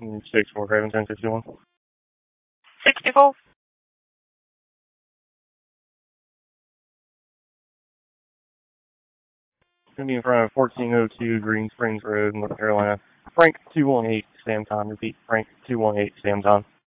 64, Craven 1061. 64. Going to be in front of 1402 Green Springs Road, North Carolina. Frank 218, Sam Con. Repeat, Frank 218, Sam Con.